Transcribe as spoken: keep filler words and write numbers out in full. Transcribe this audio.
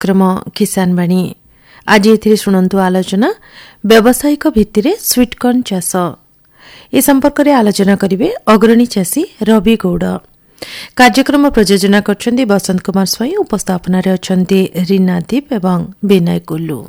कार्यक्रम किसान बाणी आज एथिरे शुणन्तु आलोचना व्यावसायिक भित्तिरे स्वीटकर्न चाष ए संपर्क में आलोचना करिवे अग्रणी चाषी रवि गौड़। कार्यक्रम प्रयोजना करछन्ती बसंत कुमार स्वाई। उपस्थापना रे अछन्ती रीना दीप एवं विनय कुल्लू।